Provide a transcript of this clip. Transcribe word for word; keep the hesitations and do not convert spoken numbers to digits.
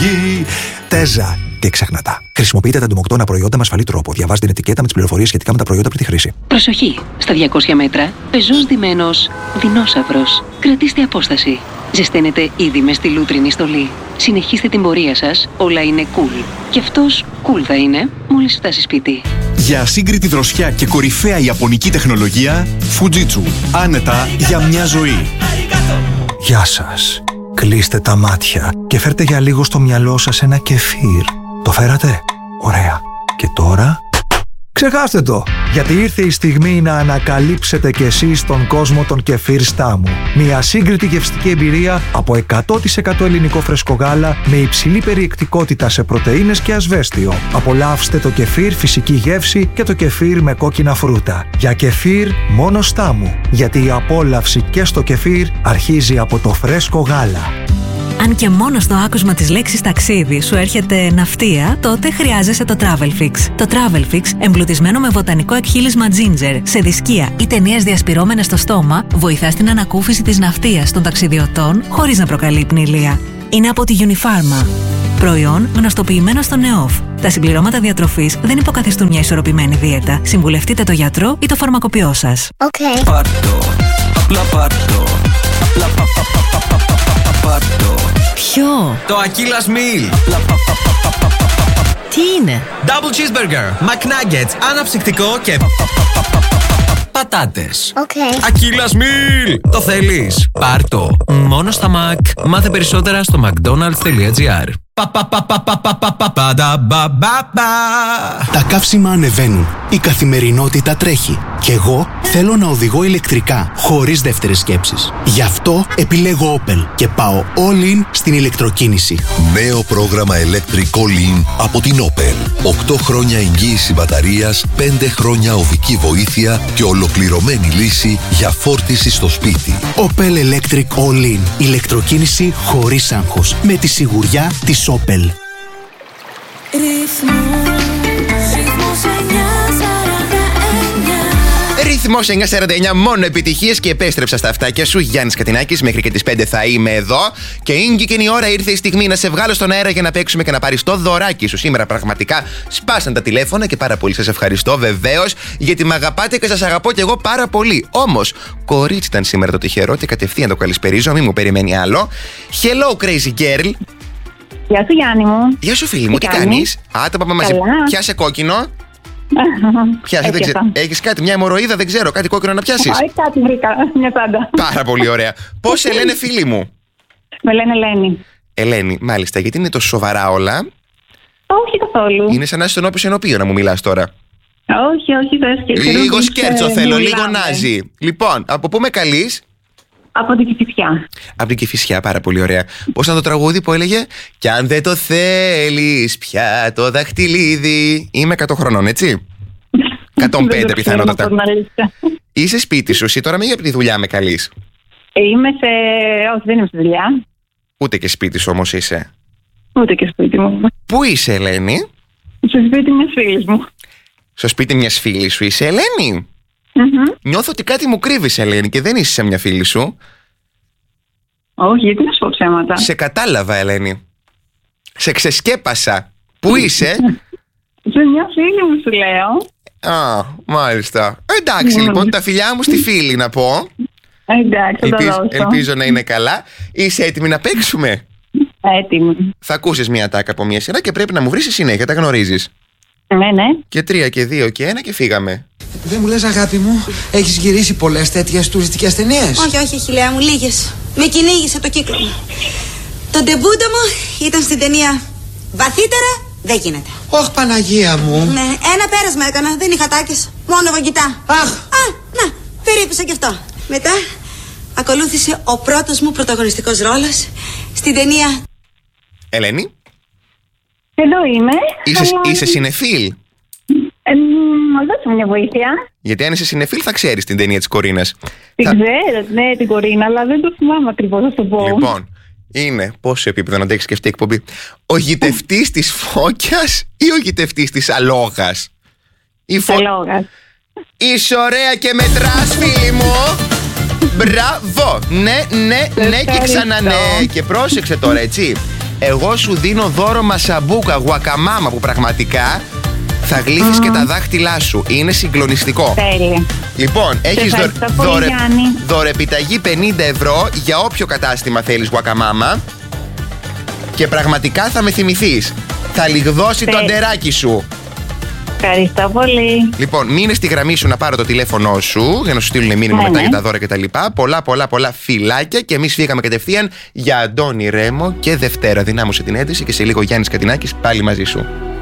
επιλογή. Τέζα. Και ξεχνάτα. Χρησιμοποιείτε τα εντομοκτώνα προϊόντα με ασφαλή τρόπο. Διαβάζετε την ετικέτα με τις πληροφορίες σχετικά με τα προϊόντα πριν τη χρήση. Προσοχή! Στα διακόσια μέτρα, πεζός ντυμένος δεινόσαυρος. Κρατήστε απόσταση. Ζεσταίνετε ήδη με στη λούτρινη στολή. Συνεχίστε την πορεία σας, όλα είναι cool. Και αυτός cool θα είναι μόλις φτάσει σπίτι. Για ασύγκριτη δροσιά και κορυφαία ιαπωνική τεχνολογία, Fujitsu. Άνετα για μια ζωή. Γεια σας. Κλείστε τα μάτια και φέρτε για λίγο στο μυαλό σας ένα κεφίρ. Το φέρατε? Ωραία. Και τώρα? Ξεχάστε το! Γιατί ήρθε η στιγμή να ανακαλύψετε κι εσείς τον κόσμο των κεφίρ Στάμου. Μια σύγκριτη γευστική εμπειρία από εκατό τοις εκατό ελληνικό φρεσκογάλα με υψηλή περιεκτικότητα σε πρωτεΐνες και ασβέστιο. Απολαύστε το κεφίρ φυσική γεύση και το κεφίρ με κόκκινα φρούτα. Για κεφίρ μόνο Στάμου. Γιατί η απόλαυση και στο κεφίρ αρχίζει από το φρέσκο γάλα. Αν και μόνο στο άκουσμα της λέξης ταξίδι σου έρχεται ναυτία, τότε χρειάζεσαι το Travelfix. Το Travelfix, εμπλουτισμένο με βοτανικό εκχύλισμα ginger, σε δισκία ή ταινίες διασπυρώμενες στο στόμα, βοηθά στην ανακούφιση της ναυτίας των ταξιδιωτών χωρίς να προκαλεί πνηλεία. Είναι από τη Unifarma. Προϊόν γνωστοποιημένο στο ΝΕΟΦ. Τα συμπληρώματα διατροφής δεν υποκαθιστούν μια ισορροπημένη δίαιτα. Συμβουλευτείτε το γιατρό ή το φαρμακοποιό σας. Okay. Πάρτο, απλά πάρτο. Απλά πα, πα, πα, πα, πα, πα, πα, πάρτο. Ποιο? Το Achilles Meal. Τι είναι? Double cheeseburger, McNuggets, αναψυκτικό και πατάτες. Okay. Achilles Meal. Το θέλεις? Πάρτο. Μόνο στα Mac. Μάθε περισσότερα στο μακδόναλντς τελεία τζι άρ. Τα καύσιμα ανεβαίνουν. Η καθημερινότητα τρέχει. Κι εγώ θέλω να οδηγώ ηλεκτρικά, χωρίς δεύτερες σκέψεις. Γι' αυτό επιλέγω Opel και πάω all in στην ηλεκτροκίνηση. Νέο πρόγραμμα Electric All In από την Opel. οκτώ χρόνια εγγύηση μπαταρίας, πέντε χρόνια οδική βοήθεια και ολοκληρωμένη λύση για φόρτιση στο σπίτι. Opel Electric All In. Ηλεκτροκίνηση χωρίς άγχος. Με τη σιγουριά της Opel. Ρυθμός εννιακόσια σαράντα εννιά, μόνο επιτυχίες και επέστρεψα στα αυτάκια σου. Γιάννης Κατινάκης, μέχρι και τις πέντε θα είμαι εδώ. Και ήγηκε η ώρα, ήρθε η στιγμή να σε βγάλω στον αέρα για να παίξουμε και να πάρεις το δωράκι σου. Σήμερα πραγματικά σπάσαν τα τηλέφωνα και πάρα πολύ σας ευχαριστώ βεβαίως, γιατί με αγαπάτε και σας αγαπώ κι εγώ πάρα πολύ. Όμως, κορίτσι ήταν σήμερα το τυχερό και κατευθείαν το καλησπερίζω, μην μου περιμένει άλλο. Hello, crazy girl. Γεια σου, Γιάννη μου. Γεια σου, φίλη μου, τι, τι κάνεις? Α, τα πάμε μαζί. Πιάσε κόκκινο. Πιάσε, δεν ξέρω. Έχεις κάτι, μια αιμορροίδα, δεν ξέρω, κάτι κόκκινο να πιάσεις? Όχι, κάτι βρήκα, μια τσάντα. Πάρα πολύ ωραία. Πώς σε λένε, φίλη μου? Με λένε Ελένη. Ελένη, μάλιστα, γιατί είναι τόσο σοβαρά όλα? Όχι καθόλου. Είναι σαν να είσαι στον όπισθεν ενωπείο να μου μιλάς τώρα. Όχι, όχι, δεν σκέφτομαι. Λίγο σκέρτσο θέλω, λίγο νάζι. Λοιπόν, από πού με καλείς? Από την Κηφισιά. Από την Κηφισιά, πάρα πολύ ωραία. Πώς ήταν το τραγούδι που έλεγε? Κι αν δεν το θέλεις πια το δαχτυλίδι. Είμαι εκατό χρονών, έτσι? εκατόν πέντε πιθανότατα. Είσαι σπίτι σου, εσύ τώρα, με για τη δουλειά με καλείς? Είμαι σε... Όχι, δεν είμαι στη δουλειά. Ούτε και σπίτι σου όμως είσαι? Ούτε και σπίτι μου. Πού είσαι, Ελένη? Στο σπίτι μιας φίλης μου. Στο σπίτι μιας φίλης σου είσαι, Ελένη? Mm-hmm. Νιώθω ότι κάτι μου κρύβεις, Ελένη, και δεν είσαι σε μια φίλη σου. Όχι, γιατί να σου πω ψέματα. Σε κατάλαβα, Ελένη. Σε ξεσκέπασα. Πού είσαι? Σε μια φίλη μου, σου λέω. Α, μάλιστα. Εντάξει, mm. λοιπόν, τα φιλιά μου στη φίλη να πω. Εντάξει, θα ελπίζω, τα δώσω. ελπίζω να είναι καλά. Είσαι έτοιμη να παίξουμε? Έτοιμη. Θα ακούσεις μια τάκα από μια σειρά και πρέπει να μου βρεις συνέχεια, τα γνωρίζεις? Ναι, ναι. Και τρία και δύο και ένα και φύγαμε. Δεν μου λες, αγάπη μου, έχεις γυρίσει πολλές τέτοιες τουριστικές ταινίες? Όχι, όχι, χιλιά μου, λίγες. Με κυνήγησε το κύκλωμα. Το ντεμπούτο μου ήταν στην ταινία Βαθύτερα δεν γίνεται. Ωχ, Παναγία μου. Ναι, ένα πέρασμα έκανα, δεν είχα τάκες. Μόνο βαγγιτά. Αχ. Α, να, περίπουσα κι αυτό. Μετά ακολούθησε ο πρώτος μου πρωταγωνιστικός ρόλος στην ταινία. Ελένη. Εδώ είμαι. Είσαι, αλλά... είσαι συνεφίλ? Ε, μου δώσε μια βοήθεια. Γιατί αν είσαι συνεφίλ θα ξέρεις την ταινία της Κορίνας. Την θα... ξέρω, ναι, την Κορίνα, αλλά δεν το θυμάμαι ακριβώς, θα το πω. Λοιπόν, είναι πόσο επίπεδο να το έχει σκεφτεί εκπομπή. Ο γητευτής της Φώκιας ή ο γητευτής της Αλόγας? Η φω... Αλόγας. Είσαι ωραία και μετράς, φίλη μου. Μπράβο. Ναι, ναι, ναι και ξανά ναι. Και πρόσεξε τώρα, έτσι. Εγώ σου δίνω δώρο μασαμπούκα, γουακαμάμα, που πραγματικά θα γλύφεις mm. και τα δάχτυλά σου. Είναι συγκλονιστικό. Τέλεια. Λοιπόν, έχεις δω... δωρε... δωρεπιταγή πενήντα ευρώ για όποιο κατάστημα θέλεις γουακαμάμα. Και πραγματικά θα με θυμηθείς. Θα λιγδώσει Τέλεια. το αντεράκι σου. Ευχαριστώ πολύ. Λοιπόν, μείνε στη γραμμή σου να πάρω το τηλέφωνό σου για να σου στείλουν μήνυμα ναι, μετά ναι. για τα δώρα κτλ. Πολλά, πολλά, πολλά φιλάκια. Και εμείς φύγαμε κατευθείαν για Αντώνη Ρέμο και Δευτέρα. Δυνάμωσε την αίτηση και σε λίγο Γιάννης Κατινάκης πάλι μαζί σου.